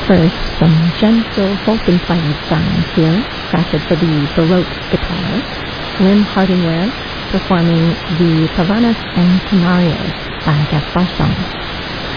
First, some gentle folk-inspired sounds here, crafted for the Baroque guitar. Lynn Hardingware performing the Pavanas and Canarios by Gaspar Sang.